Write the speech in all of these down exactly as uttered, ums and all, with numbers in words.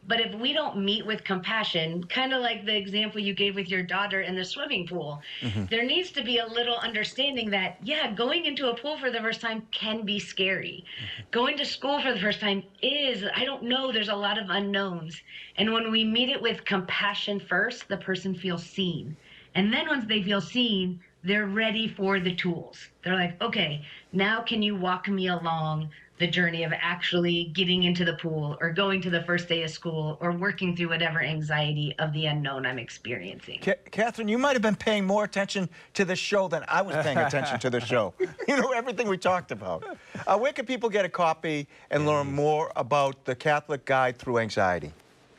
But if we don't meet with compassion, kind of like the example you gave with your daughter in the swimming pool, mm-hmm. there needs to be a little understanding that, yeah, going into a pool for the first time can be scary. Mm-hmm. Going to school for the first time is, I don't know, there's a lot of unknowns. And when we meet it with compassion first, the person feels seen. And then once they feel seen, they're ready for the tools. They're like, okay, now can you walk me along the journey of actually getting into the pool or going to the first day of school or working through whatever anxiety of the unknown I'm experiencing. Ca Catherine, you might have been paying more attention to the show than I was paying attention to the show. You know, everything we talked about. Uh, where can people get a copy and learn more about the Catholic Guide Through Anxiety?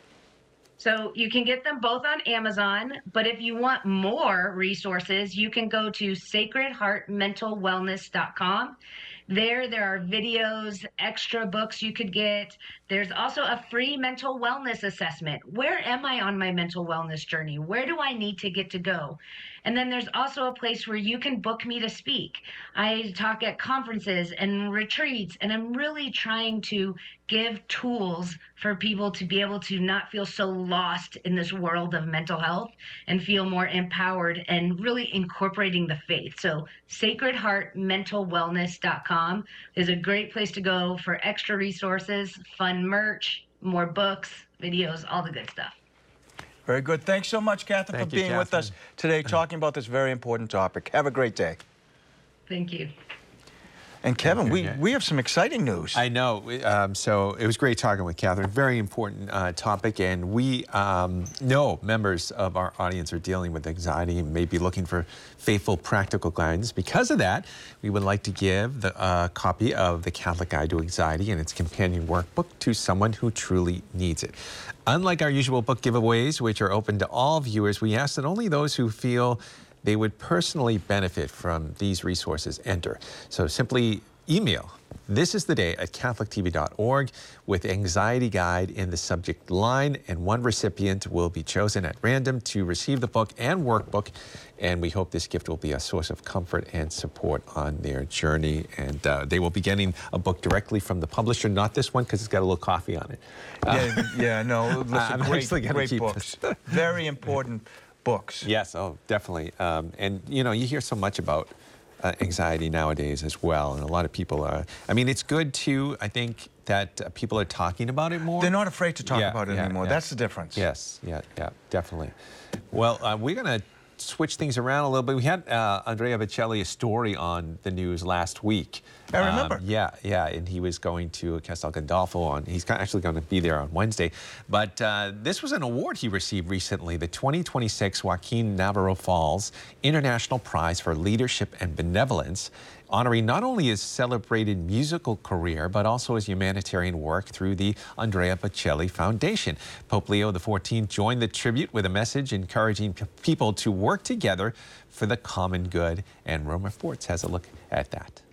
So you can get them both on Amazon, but if you want more resources, you can go to sacred heart mental wellness dot com. There, there are videos, extra books you could get. There's also a free mental wellness assessment. Where am I on my mental wellness journey? Where do I need to get to go? And then there's also a place where you can book me to speak. I talk at conferences and retreats, and I'm really trying to give tools for people to be able to not feel so lost in this world of mental health and feel more empowered and really incorporating the faith. So sacred heart mental wellness dot com is a great place to go for extra resources, fun merch, more books, videos, all the good stuff. Very good. Thanks so much, Catherine, Thank for you, being Catherine. with us today, talking about this very important topic. Have a great day. Thank you. And Kevin, we, we have some exciting news. I know. Um, so it was great talking with Catherine. Very important uh, topic, and we um, know members of our audience are dealing with anxiety and may be looking for faithful, practical guidance. Because of that, we would like to give the uh, copy of the Catholic Guide to Anxiety and its companion workbook to someone who truly needs it. Unlike our usual book giveaways, which are open to all viewers, we ask that only those who feel they would personally benefit from these resources enter. So simply email this is the day at catholic t v dot org with anxiety guide in the subject line, and one recipient will be chosen at random to receive the book and workbook. And we hope this gift will be a source of comfort and support on their journey. And uh, they will be getting a book directly from the publisher, not this one because it's got a little coffee on it. Uh, yeah, yeah, no, listen, I'm great, actually gonna great keep books. this. Very important books. Yes, oh, definitely. Um, and, you know, you hear so much about uh, anxiety nowadays as well. And a lot of people are, I mean, it's good, too, I think, that uh, people are talking about it more. They're not afraid to talk yeah, about it yeah, anymore. Yeah. That's the difference. Yes, yeah, yeah, definitely. Well, uh, we're going to switch things around a little bit. We had uh, Andrea Bocelli, a story on the news last week. I remember. Um, yeah, yeah, and he was going to Castel Gandolfo on, he's actually going to be there on Wednesday. But uh, this was an award he received recently, the twenty twenty-six Joaquin Navarro Falls International Prize for Leadership and Benevolence, honoring not only his celebrated musical career, but also his humanitarian work through the Andrea Bocelli Foundation. Pope Leo the fourteenth joined the tribute with a message encouraging people to work together for the common good. And Roma Forts has a look at that.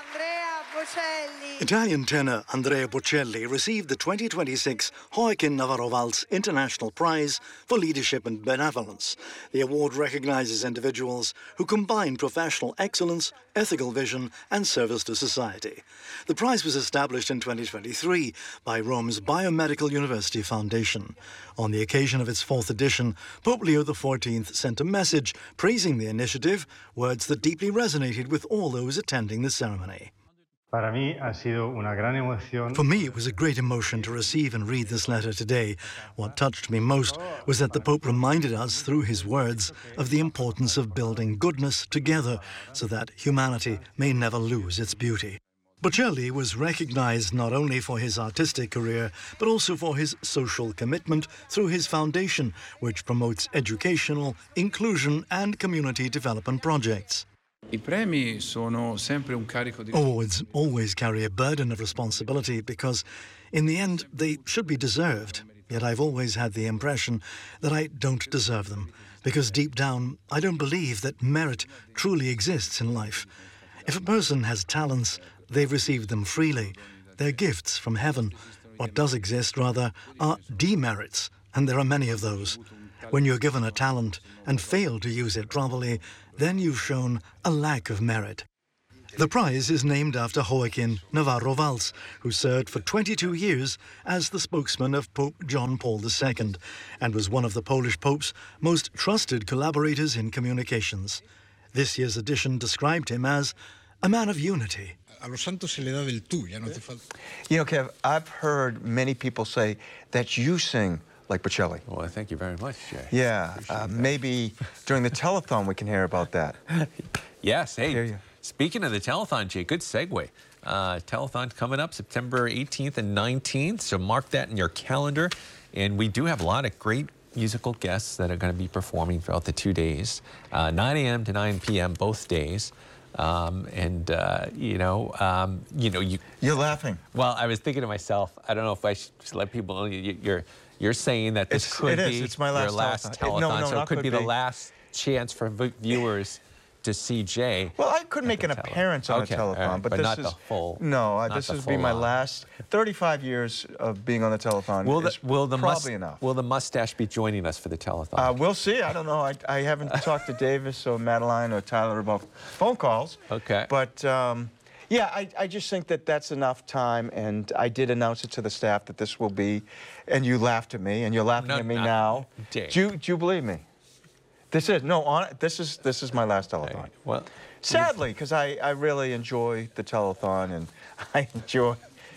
Italian tenor Andrea Bocelli received the twenty twenty-six Joaquin Navarro Valls International Prize for Leadership and Benevolence. The award recognizes individuals who combine professional excellence, ethical vision, and service to society. The prize was established in twenty twenty-three by Rome's Biomedical University Foundation. On the occasion of its fourth edition, Pope Leo the fourteenth sent a message praising the initiative, words that deeply resonated with all those attending the ceremony. For me, it was a great emotion to receive and read this letter today. What touched me most was that the Pope reminded us, through his words, of the importance of building goodness together so that humanity may never lose its beauty. Bocelli was recognized not only for his artistic career, but also for his social commitment through his foundation, which promotes educational, inclusion, and community development projects. Awards always carry a burden of responsibility because, in the end, they should be deserved. Yet I've always had the impression that I don't deserve them, because deep down, I don't believe that merit truly exists in life. If a person has talents, they've received them freely. They're gifts from heaven. What does exist, rather, are demerits, and there are many of those. When you're given a talent and fail to use it properly, then you've shown a lack of merit. The prize is named after Joaquin Navarro Valls, who served for twenty-two years as the spokesman of Pope John Paul the Second and was one of the Polish Pope's most trusted collaborators in communications. This year's edition described him as a man of unity. A los santos se le da del tú, ya no hace falta. You know, Kev, I've heard many people say that you sing like Bocelli. Well, thank you very much, Jay. Yeah, uh, maybe during the telethon we can hear about that. Yes, hey, Hear you. speaking of the telethon, Jay, good segue. Uh, telethon coming up September eighteenth and nineteenth, so mark that in your calendar. And we do have a lot of great musical guests that are going to be performing throughout the two days, uh, nine A M to nine P M both days. Um, and, uh, you know, um, you know, you... You're laughing. Well, I was thinking to myself, I don't know if I should just let people know, you, you're, you're saying that this It's- could it be is. It's my last your last telethon. telethon, It- no, no, so it not could could be the be. last chance for v- viewers to see Jay. Well, I could make an the tele- appearance on Okay, a telethon, all right, but, but this not is the full- No, uh, not this the would be full my on. last thirty-five years of being on the telethon. Will the, is will, the probably mus- enough. will the mustache be joining us for the telethon? Uh, we'll see. I don't know. I, I haven't talked to Davis or Madeline or Tyler about phone calls. Okay. But um, yeah, I, I just think that that's enough time, and I did announce it to the staff that this will be, and you laughed at me, and you're laughing No, at me not- now. Dave. Do you, do you believe me? This is no. On this is this is my last telethon. Hey, well, Sadly, because I, I really enjoy the telethon and I enjoy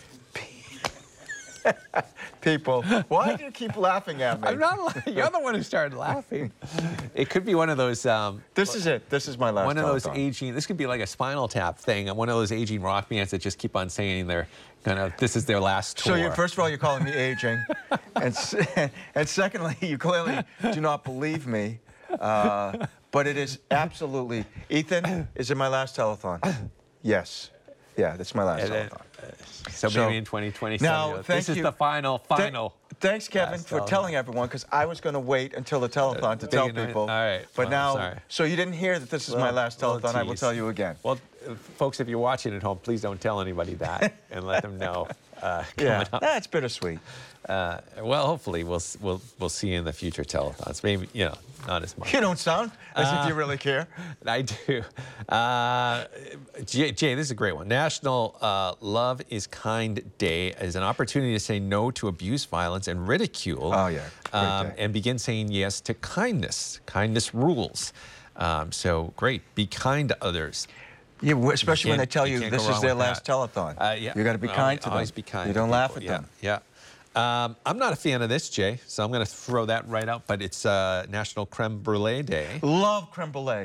people. Why do you keep laughing at me? I'm not. la- You're the one who started laughing. It could be one of those. Um, This is it. This is my last one of those telethon. aging. This could be like a Spinal Tap thing. One of those aging rock bands that just keep on saying they're kind of. This is their last tour. So, you, first of all, you're calling me aging. and, s- and secondly, you clearly do not believe me. Uh, but it is absolutely. Ethan, is it my last telethon? Yes. Yeah, that's my last And then- telethon. So, So- maybe in twenty twenty-seven. Now, you know, thank this is you. the final, Th- final. Thanks, Kevin, last for telethon. telling everyone, because I was going to wait until the telethon to Uh, tell you know, people. all right. But Well, now, sorry. so you didn't hear that this is my Little- last little telethon. I will tease. tell you again. Well, uh, folks, if you're watching at home, please don't tell anybody that, and let them know. Uh, Yeah, coming up. that's bittersweet. Uh, well, hopefully we'll s- we'll we'll see you in the future telethons. Maybe you know, not as much. You don't sound as Uh, if you really care. I do. Uh, Jay, Jay, this is a great one. National uh, Love is Kind Day is an opportunity to say no to abuse, violence, and ridicule. Oh, yeah. Great um, day. and begin saying yes to kindness. Kindness rules. Um, so great. Be kind to others. Yeah, w- especially when they can't- tell you you, can't this go is wrong their with last that. telethon. Uh, yeah. You got to be Always- kind to them. Always be kind. You to don't laugh at people. them. Yeah. yeah. Um, I'm not a fan of this, Jay, so I'm going to throw that right out. But it's uh, National Creme Brulee Day. Love creme brulee.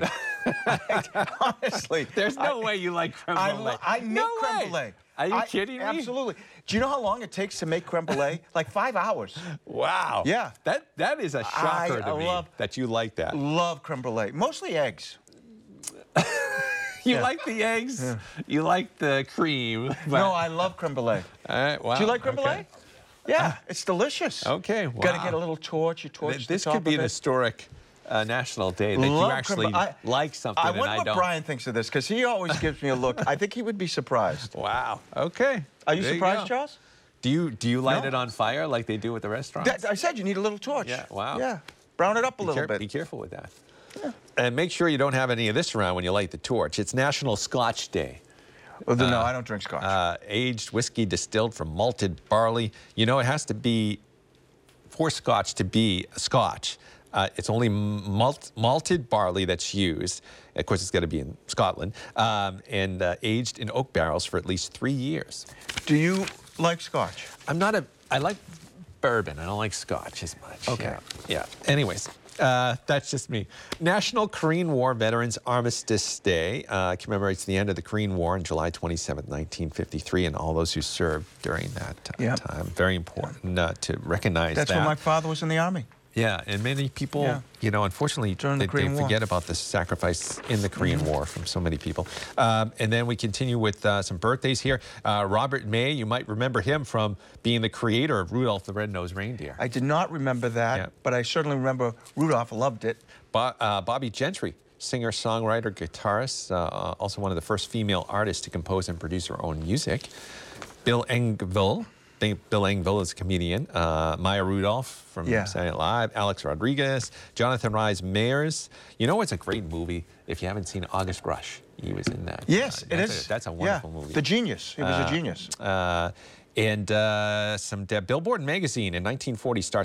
Honestly, There's no I- way you like creme I, brulee. lo- I make no creme way. brulee. Are you I- kidding me? Absolutely. Do you know how long it takes to make creme brulee? Like five hours. Wow. Yeah. That that is a shocker I to me love- that you like that. Love creme brulee. Mostly eggs. You Yeah. like the eggs. You like the cream. but- No, I love creme brulee. All right. Wow. Do you like creme brulee? okay. Yeah, it's delicious. Okay. Got to wow. get a little torch. You torch Th- the This top could be of an it. historic uh, national day that Love you creme actually brulee. I- like something I and wonder I what don't. Brian thinks of this, because he always gives me a look. I think he would be surprised. Wow. Okay. Are you There surprised, go. Charles? Do you do you light No. it on fire like they do at the restaurants? That, I said you need a little torch. Yeah, wow. Yeah. Brown it up a Be little care- bit. Be careful with that. And make sure you don't have any of this around when you light the torch. It's National Scotch Day. Well, then, no, I don't drink scotch. Uh, aged whiskey distilled from malted barley. You know, it has to be, for scotch to be a scotch, uh, it's only malt, malted barley that's used. Of course, it's got to be in Scotland. Um, and uh, aged in oak barrels for at least three years. Do you like scotch? I'm not a, I like bourbon. I don't like scotch as much. Okay. Yeah. yeah. Anyways, uh, that's just me. National Korean War Veterans Armistice Day uh, commemorates the end of the Korean War on July twenty-seventh, nineteen fifty-three, and all those who served during that uh, Yeah. time. Very important uh, to recognize That's that. when my father was in the army. Yeah, and many people, Yeah. you know, unfortunately, During the they, they Korean War. forget about the sacrifice in the Korean War from so many people. Um, and then we continue with uh, some birthdays here. Uh, Robert May, you might remember him from being the creator of Rudolph the Red-Nosed Reindeer. I did not remember that, Yeah. but I certainly remember Rudolph loved it. Bo- uh, Bobby Gentry, singer, songwriter, guitarist, uh, also one of the first female artists to compose and produce her own music. Bill Engvall, think Bill Engvall is a comedian. Uh, Maya Rudolph from Yeah. Saturday Night Live. Alex Rodriguez. Jonathan Rhys Meyers. You know, it's a great movie. If you haven't seen August Rush, he was in that. Yes, Uh, it that's is. A, that's a wonderful yeah. movie. The genius. He was Uh, a genius. Uh, and uh, some uh, Billboard magazine in nineteen forty starts